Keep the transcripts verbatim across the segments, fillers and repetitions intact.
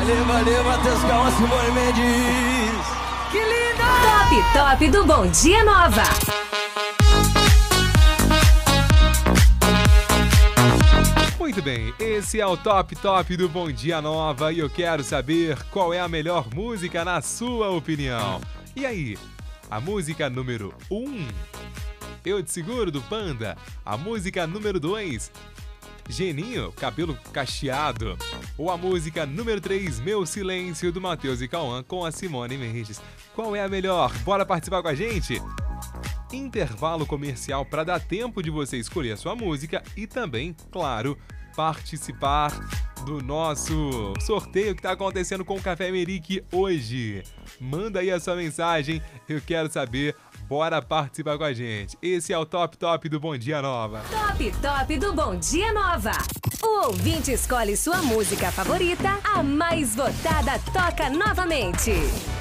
leva, leva, Matheus Calma, Simone Mendes. Que lindo! Top Top do Bom Dia Nova. Muito bem, esse é o Top Top do Bom Dia Nova e eu quero saber qual é a melhor música na sua opinião. E aí, a música número um, Eu Te Seguro, do Panda. A música número dois, Geninho, Cabelo Cacheado. Ou a música número três, Meu Silêncio, do Matheus e Cauã com a Simone Mendes. Qual é a melhor? Bora participar com a gente? Intervalo comercial para dar tempo de você escolher a sua música e também, claro, participar do nosso sorteio que está acontecendo com o Café Merique hoje. Manda aí a sua mensagem, eu quero saber. Bora participar com a gente. Esse é o Top Top do Bom Dia Nova. Top Top do Bom Dia Nova. O ouvinte escolhe sua música favorita, a mais votada toca novamente.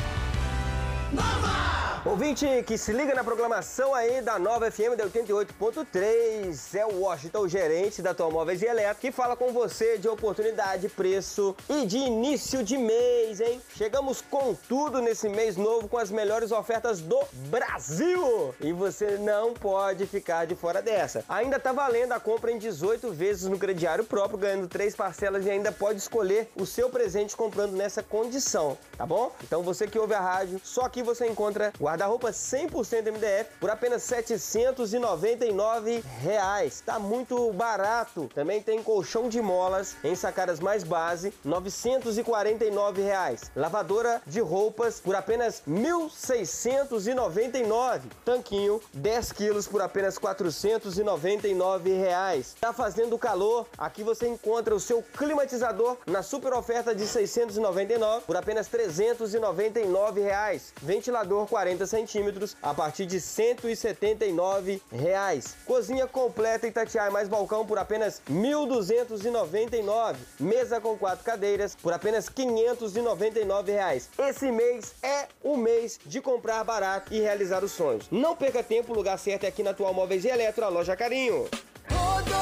Nova! Ouvinte que se liga na programação aí da Nova F M da oitenta e oito ponto três, é o Washington, o gerente da Tua Móveis e Eletro, que fala com você de oportunidade, preço e de início de mês, hein? Chegamos com tudo nesse mês novo com as melhores ofertas do Brasil! E você não pode ficar de fora dessa. Ainda tá valendo a compra em dezoito vezes no crediário próprio, ganhando três parcelas e ainda pode escolher o seu presente comprando nessa condição, tá bom? Então você que ouve a rádio, só aqui você encontra guarda-roupa cem por cento M D F por apenas setecentos e noventa e nove reais. Tá muito barato. Também tem colchão de molas em sacadas mais base, novecentos e quarenta e nove reais. Lavadora de roupas por apenas mil seiscentos e noventa e nove. Tanquinho, dez quilos por apenas quatrocentos e noventa e nove reais. Tá fazendo calor? Aqui você encontra o seu climatizador na super oferta de seiscentos e noventa e nove por apenas trezentos e noventa e nove reais. Ventilador quarenta centímetros a partir de cento e setenta e nove reais. Cozinha completa Itatiaia mais balcão por apenas mil duzentos e noventa e nove. Mesa com quatro cadeiras por apenas quinhentos e noventa e nove reais. Esse mês é o mês de comprar barato e realizar os sonhos. Não perca tempo, o lugar certo é aqui na Tua Móveis e Eletro, a loja Carinho.